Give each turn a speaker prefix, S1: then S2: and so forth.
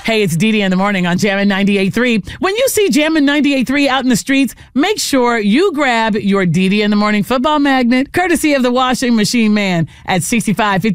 S1: Hey, it's Dee Dee in the morning on Jammin' 98.3. When you see Jammin' 98.3 out in the streets, make sure you grab your Dee Dee in the morning football magnet, courtesy of the washing machine man at 6550